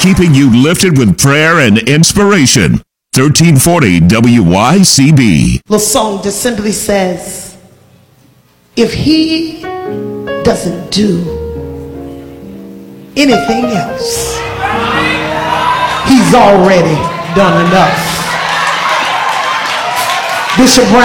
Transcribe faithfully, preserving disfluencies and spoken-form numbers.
keeping you lifted with prayer and inspiration. thirteen forty W Y C B. The song just simply says, if he doesn't do anything else, he's already done enough. Bishop Brown.